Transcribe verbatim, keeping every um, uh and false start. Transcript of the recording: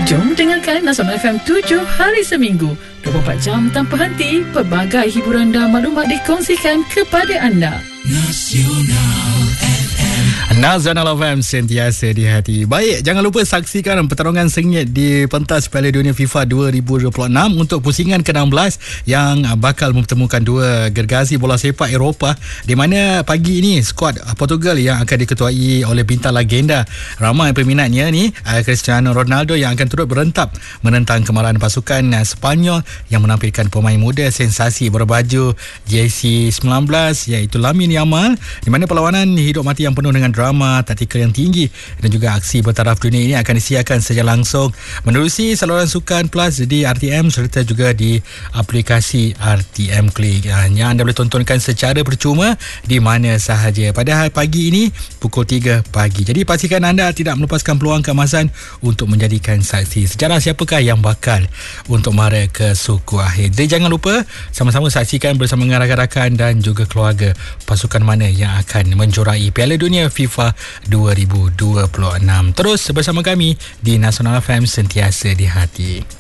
Jom dengarkan Nasional F M tujuh hari seminggu, dua puluh empat jam tanpa henti. Pelbagai hiburan dan maklumat dikongsikan kepada anda. Nasional F M. Nasional F M, sentiasa di hati. Baik, jangan lupa saksikan pertarungan sengit di pentas Piala Dunia FIFA dua ribu dua puluh enam untuk pusingan ke enam belas yang bakal mempertemukan dua gergasi bola sepak Eropah, di mana pagi ini skuad Portugal yang akan diketuai oleh bintang legenda ramai peminatnya ni, Cristiano Ronaldo, yang akan turut berentap menentang kemarahan pasukan Sepanyol yang menampilkan pemain muda sensasi berbaju jersey sembilan belas iaitu Lamine Yamal, di mana perlawanan hidup mati yang penuh dengan drama, taktikal yang tinggi dan juga aksi bertaraf dunia ini akan disiarkan secara langsung menerusi saluran sukan Plus di R T M serta juga di aplikasi R T M Click yang anda boleh tontonkan secara percuma di mana sahaja pada hari pagi ini pukul tiga pagi. Jadi pastikan anda tidak melepaskan peluang keemasan untuk menjadikan saksi sejarah siapakah yang bakal untuk mara ke suku akhir. Jadi jangan lupa sama-sama saksikan bersama dengan rakan-rakan dan juga keluarga pasukan mana yang akan menjuarai Piala Dunia FIFA dua ribu dua puluh enam. Terus bersama kami di Nasional F M, sentiasa di hati.